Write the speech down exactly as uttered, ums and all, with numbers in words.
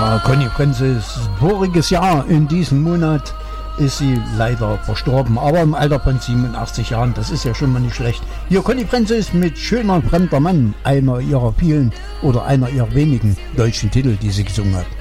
Ja, Conny Prinzes voriges Jahr in diesem Monat ist sie leider verstorben, aber im Alter von siebenundachtzig Jahren, das ist ja schon mal nicht schlecht. Hier Conny Prinzes mit Schöner fremder Mann, einer ihrer vielen oder einer ihrer wenigen deutschen Titel, die sie gesungen hat.